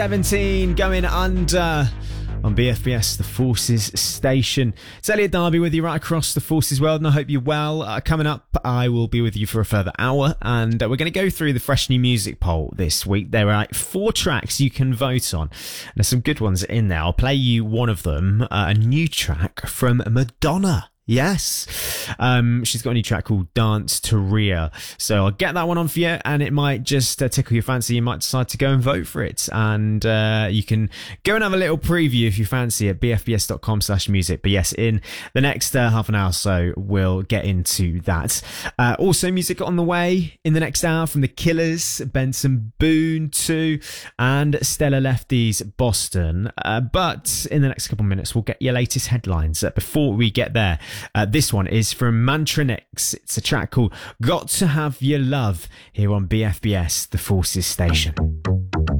17 going under on BFBS, the Forces Station. It's Elliot Darby with you right across the Forces world, and I hope you're well. Coming up, I will be with you for a further hour, and we're going to go through the Fresh New Music poll this week. There are 4 tracks you can vote on. There's some good ones in there. I'll play you one of them, a new track from Madonna. Yes, she's got a new track called Dance to Rhea, so I'll get that one on for you, and it might just tickle your fancy. You might decide to go and vote for it, and you can go and have a little preview if you fancy at bfbs.com/music. But yes, in the next half an hour or so, we'll get into that. Also, music on the way in the next hour from The Killers, Benson Boone too, and Stella Lefty's Boston. But in the next couple of minutes, we'll get your latest headlines. Before we get there, this one is from Mantronix. It's a track called Got to Have Your Love here on BFBS, the Forces Station.